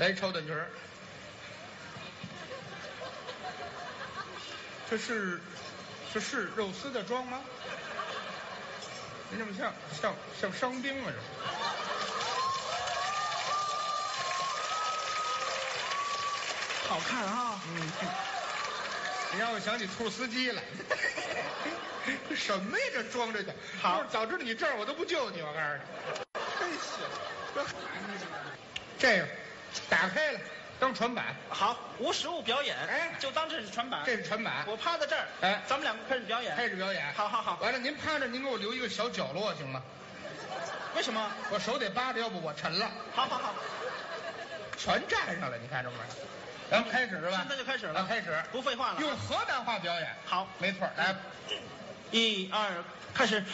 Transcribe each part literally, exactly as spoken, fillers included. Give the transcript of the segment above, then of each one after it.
来超短裙儿。这是，这是肉丝的妆吗？你怎么像像像伤兵啊？这好看啊！ 嗯，你让我想起兔司机来。这什么呀？这装着去。 好， 要是早知道你这儿，我都不救你。我告诉你，真行。这这个打开了当船板。 好，无实物表演， 哎， 就当这是船板。 这是船板。 我趴在这儿， 哎， 咱们两个开始表演。 开始表演。 好好好。 完了，您趴着，您给我留一个小角落行吗？ 为什么？ 我手得扒着，要不我沉了。 好好好， 全站上了，你看着没？咱们开始是吧？ 现在就开始了。 啊，开始， 不废话了。 用河南话表演。 好， 没错，来， 一二，开始。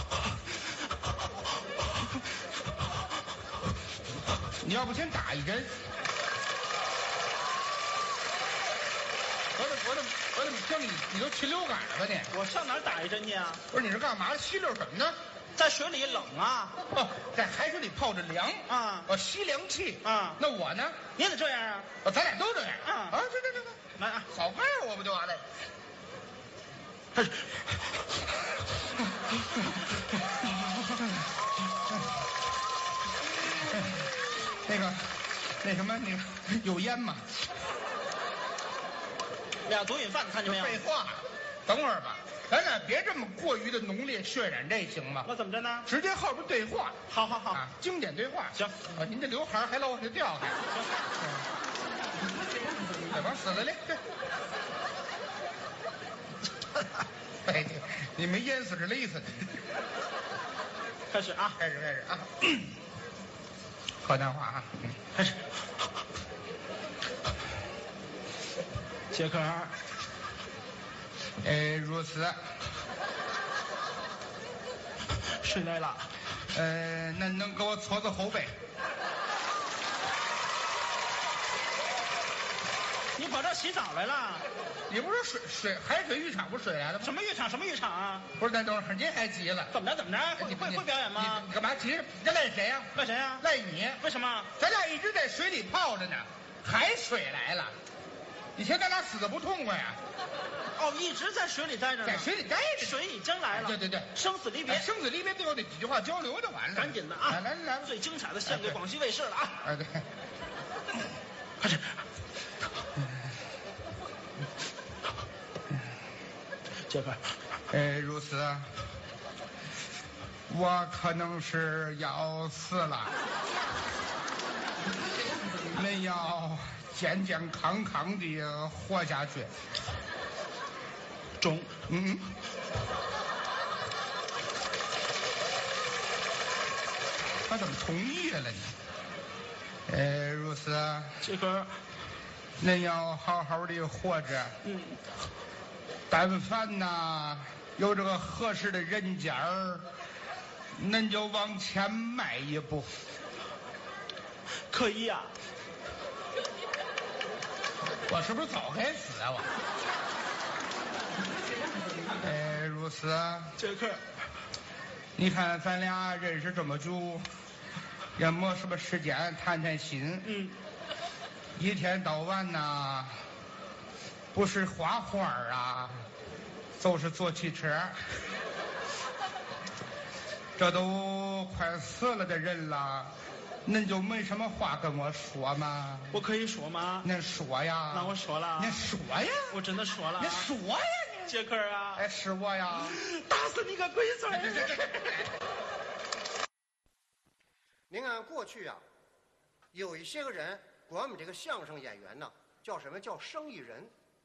你要不先打一针？我怎我怎么我怎么听你你都禽流感了吧你？ 我上哪儿打一针去啊？ 不是你是干嘛？吸溜什么呢？ 在水里冷啊。 哦，在海水里泡着凉啊， 我吸凉气啊。 那我呢？ 你也得这样啊。 哦，咱俩都这样啊啊！这这这这， 来啊， 好看我不就完了？ 开始。 那个，那什么，那个有烟吗？ 俩毒瘾犯，看见没有？ 废话，等会儿吧，咱俩别这么过于的浓烈渲染，这行吗？ 那怎么着呢？ 直接后边对话。 好好好， 啊，经典对话。 行， 啊，您这刘海还老往下掉还。对，往死了嘞！对。哎，你没淹死是勒死的。 开始啊， 开始开始啊。河南话啊， 开始。杰克， 呃，如此。 睡来了。 呃，那能给我搓搓后背？ 你跑这儿洗澡来了？ 你不是水水海水浴场不是水来的吗？ 什么浴场？什么浴场啊？ 不是，那等会儿您还急了？ 怎么着？怎么着？会会会表演吗？ 你干嘛急？这赖谁呀？ 赖谁呀？ 赖你。 为什么？ 咱俩一直在水里泡着呢，海水来了，以前咱俩死的不痛快呀？ 哦，一直在水里待着呢。 在水里待着。 水已经来了。 对对对， 生死离别， 生死离别，最后得几句话交流就完了。 赶紧的啊！ 来来来， 最精彩的献给广西卫视了啊！ 啊对， 快点。杰克， 呃，如此，我可能是要死了，恁要健健康康的活下去。 中， 嗯，他怎么同意了呢？呃，如此， 杰克， 恁要好好的活着。 嗯。 但凡呐有这个合适的人家儿，恁就往前迈一步。 可以呀、啊。 我是不是早该死啊我？哎，如此。 杰克， 你看咱俩认识这么久，也没什么时间谈谈心。 嗯。 一天到晚呐。不是画画啊，就是坐汽车。这都快死了的人了，恁就没什么话跟我说吗？ 我可以说吗？ 恁说呀。 那我说了。 您说呀。 我真的说了。 您说呀你。 杰克啊。 哎，是我呀。 打死你个龟孙！ 您看过去啊，有一些个人管我们这个相声演员呢，叫什么叫生意人。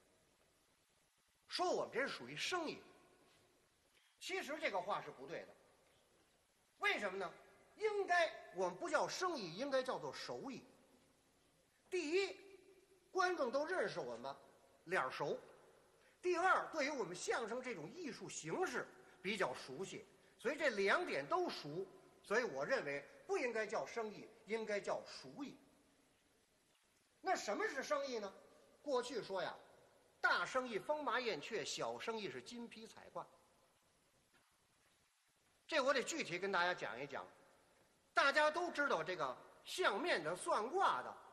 说我们这是属于生意，其实这个话是不对的。为什么呢？应该我们不叫生意，应该叫做手艺。第一，观众都认识我们，脸熟；第二，对于我们相声这种艺术形式比较熟悉，所以这两点都熟。所以我认为不应该叫生意，应该叫熟艺。那什么是生意呢？过去说呀，大生意风马燕雀，小生意是金皮彩挂。这我得具体跟大家讲一讲。大家都知道这个相面的、算卦的，